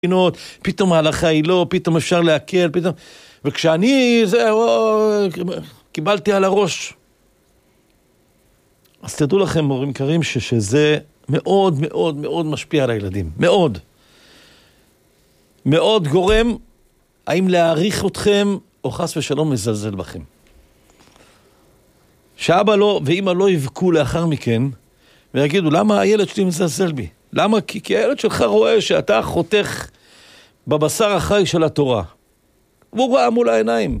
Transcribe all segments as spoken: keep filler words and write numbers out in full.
פינות, פתאום ההלכה היא לא, פתאום אפשר להקל, פתאום... וכשאני, זה, או, קיבלתי על הראש. אז תדעו לכם, מורים קרים, ש- שזה מאוד מאוד מאוד משפיע על הילדים. מאוד. מאוד גורם, האם להעריך אתכם, או חס ושלום לזלזל בכם. שאבא לא, ואמא לא יבכו לאחר מכן, ויגידו, למה הילד שלי מזלזל בי? למה? כי, כי הילד שלך רואה שאתה חותך בבשר החי של התורה. והוא ראה מול העיניים.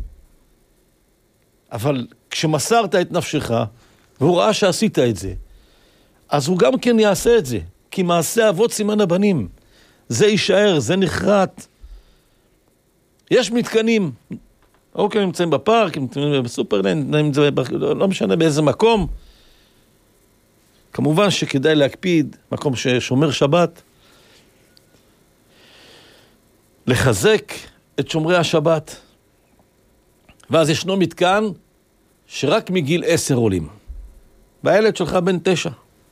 אבל כשמסרת את נפשך, והוא ראה שעשית את זה, אז הוא גם כן יעשה את זה. כי מעשה אבות סימן הבנים. זה יישאר, זה נחרט. יש מתקנים. אוקיי, נמצאים בפארק, נמצאים בסופרלנד, לא משנה באיזה מקום. כמובן שכדאי להקפיד, מקום ששומר שבת, לחזק את שומרי השבת. ואז ישנו מתקן שרק מגיל עשר עולים. והילד שלך בן תשע.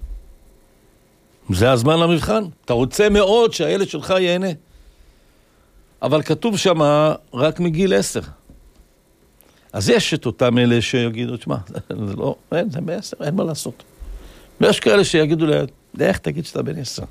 זה הזמן למבחן. אתה רוצה מאוד שהילד שלך ייהנה. אבל כתוב שם רק מגיל עשר. אז יש את אותם אלה שיגידו, תשמע, זה לא, אין, זה בעשר, אין מה לעשות. ויש כאלה שיגידו לה, איך תגיד שאתה בן עשר?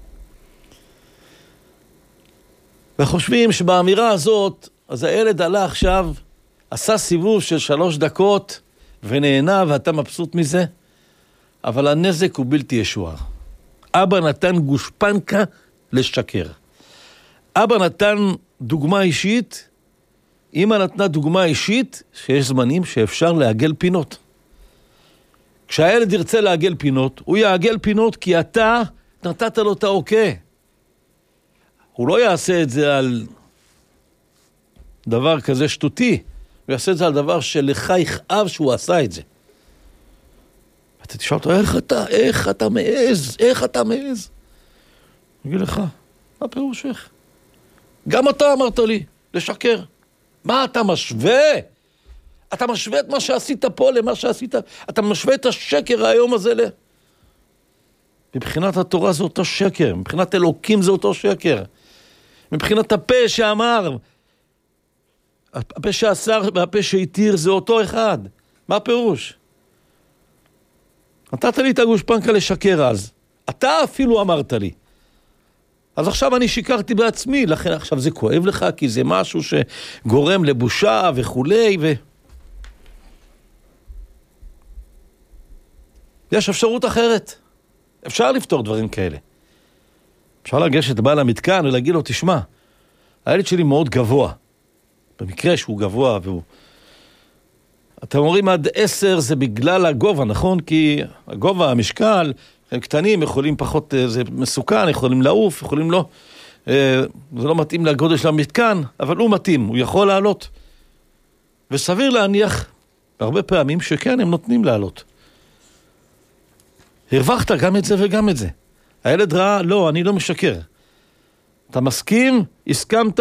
וחושבים שבאמירה הזאת, אז הילד עלה עכשיו, עשה סיבוב של שלוש דקות, ונהנה ואתה מבסוט מזה, אבל הנזק הוא בלתי ישוער. אבא נתן גושפנקה לשקר. אבא נתן דוגמה אישית, אמא נתנה דוגמה אישית, שיש זמנים שאפשר לעגל פינות. כשהילד ירצה לעגל פינות, הוא יעגל פינות כי אתה נתת לו את האוקיי. הוא לא יעשה את זה על דבר כזה שטותי, הוא יעשה את זה על דבר שלך יכאב שהוא עשה את זה. אתה תשאל אותו, איך אתה, איך אתה מעז, איך אתה מעז? אני אגיד לך, מה פירושך? גם אתה אמרת לי, לשקר. מה אתה משווה? אתה משווה את מה שעשית פה למה שעשית, אתה משווה את השקר היום הזה ל... מבחינת התורה זה אותו שקר, מבחינת אלוקים זה אותו שקר. מבחינת הפה שאמר, הפה שאסר והפה שהתיר זה אותו אחד. מה הפירוש? נתת לי את הגושפנקה לשקר אז. אתה אפילו אמרת לי. אז עכשיו אני שיקרתי בעצמי, לכן עכשיו זה כואב לך, כי זה משהו שגורם לבושה וכולי, ו... יש אפשרות אחרת. אפשר לפתור דברים כאלה. אפשר לגשת לבעל המתקן ולהגיד לו, תשמע, הילד שלי מאוד גבוה. במקרה שהוא גבוה, והוא... אתם אומרים עד עשר זה בגלל הגובה, נכון? כי הגובה, המשקל, הם קטנים, יכולים פחות, זה מסוכן, יכולים לעוף, יכולים לא... זה לא מתאים לגודל של המתקן, אבל הוא מתאים, הוא יכול לעלות. וסביר להניח, הרבה פעמים שכן, הם נותנים לעלות. הרווחת גם את זה וגם את זה. הילד ראה, לא, אני לא משקר. אתה מסכים? הסכמת?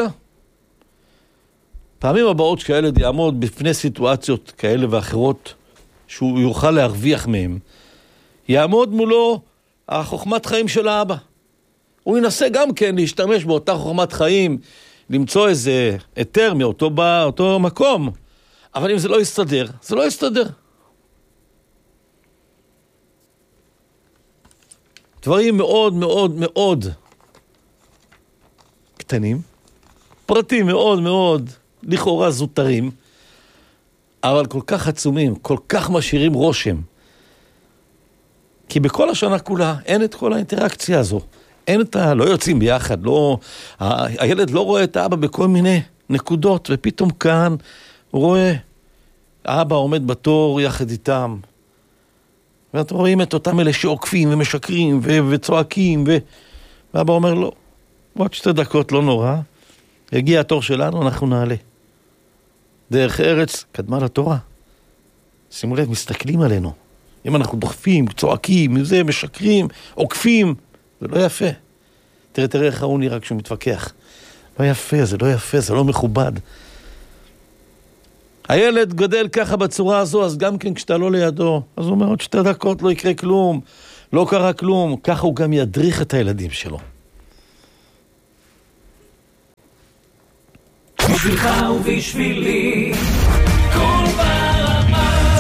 פעמים הבאות שהילד יעמוד בפני סיטואציות כאלה ואחרות, שהוא יוכל להרוויח מהם, יעמוד מולו החוכמת חיים של האבא. הוא ינסה גם כן להשתמש באותה חוכמת חיים, למצוא איזה היתר מאותו בא, אותו מקום. אבל אם זה לא יסתדר, זה לא יסתדר. דברים מאוד מאוד מאוד קטנים, פרטים מאוד מאוד לכאורה זוטרים, אבל כל כך עצומים, כל כך משאירים רושם. כי בכל השנה כולה אין את כל האינטראקציה הזו. אין את ה... לא יוצאים ביחד, לא... ה... הילד לא רואה את האבא בכל מיני נקודות, ופתאום כאן הוא רואה האבא עומד בתור יחד איתם. ואתם רואים את אותם אלה שעוקפים ומשקרים ו... וצועקים, ו... ואבא אומר לו, עוד שתי דקות לא נורא, יגיע התור שלנו, אנחנו נעלה. דרך ארץ קדמה לתורה. שימו לב, מסתכלים עלינו. אם אנחנו דוחפים, צועקים, זה, משקרים, עוקפים, זה לא יפה. תראה, תראה איך הוא נראה כשהוא מתווכח. לא יפה, זה לא יפה, זה לא מכובד. הילד גדל ככה בצורה הזו, אז גם כן כשאתה לא לידו, אז הוא אומר, עוד שתי דקות לא יקרה כלום, לא קרה כלום. ככה הוא גם ידריך את הילדים שלו. בשבילך ובשבילי כל ברמה.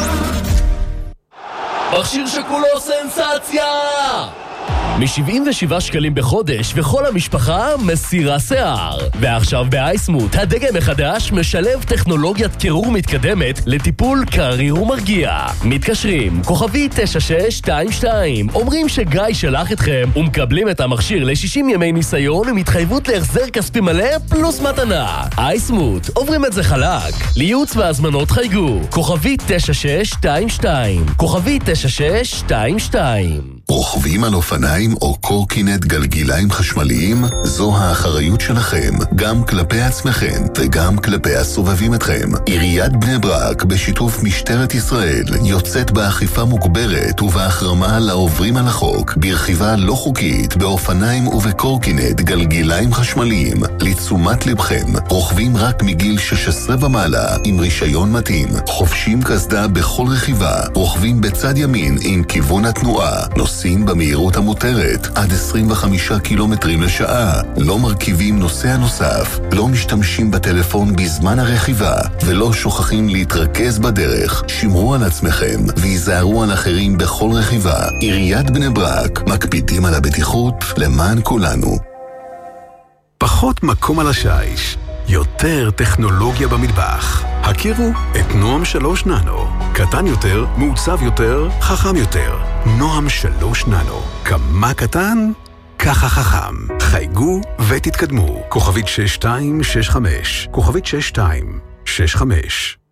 מכשיר שכולו סנסציה! מ-שבעים ושבעה שקלים בחודש וכל המשפחה מסירה שיער. ועכשיו באייסמוט הדגם החדש משלב טכנולוגיית קירור מתקדמת לטיפול קריר ומרגיע. מתקשרים כוכבי תשע שש שתיים שתיים, אומרים שגיא שלח אתכם ומקבלים את המכשיר ל-שישים ימי ניסיון עם התחייבות להחזר כספי מלא פלוס מתנה. אייסמוט, עוברים את זה חלק. לייעוץ והזמנות חייגו כוכבי תשע שש שתיים שתיים, כוכבי תשע שש שתיים שתיים. רוכבים על אופניים או קורקינט גלגיליים חשמליים, זו האחריות שלכם, גם כלפי עצמכם וגם כלפי הסובבים אתכם. עיריית בני ברק בשיתוף משטרת ישראל יוצאת באכיפה מוגברת ובהחרמה לעוברים על החוק ברכיבה לא חוקית באופניים ובקורקינט גלגיליים חשמליים. לתשומת לבכם, רוכבים רק מגיל שש עשרה ומעלה עם רישיון מתאים, חובשים קסדה בכל רכיבה, רוכבים בצד ימין עם כיוון התנועה, נוסעים במהירות המותרת עד עשרים וחמישה קילומטרים לשעה, לא מרכיבים נוסע נוסף, לא משתמשים בטלפון בזמן הרכיבה ולא שוכחים להתרכז בדרך. שמרו על עצמכם ויזהרו על אחרים בכל רכיבה. עיריית בני ברק, מקפידים על הבטיחות למען כולנו. פחות מקום על השיש, יותר טכנולוגיה במטבח. הכירו את נועם שלוש ננו. קטן יותר, מעוצב יותר, חכם יותר. נועם שלוש ננו. כמה קטן? ככה חכם. חייגו ותתקדמו. כוכבית שש שתיים שש חמש. כוכבית שש שתיים שש חמש.